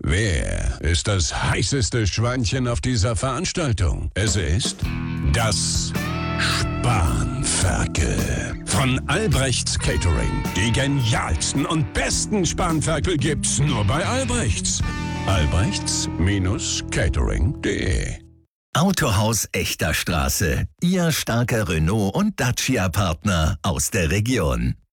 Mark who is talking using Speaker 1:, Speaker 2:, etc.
Speaker 1: Wer ist das heißeste Schweinchen auf dieser Veranstaltung? Es ist das Spanferkel von Albrechts Catering. Die genialsten und besten Spanferkel gibt's nur bei Albrechts. Albrechts-catering.de
Speaker 2: Autohaus Echter Straße. Ihr starker Renault- und Dacia-Partner aus der Region.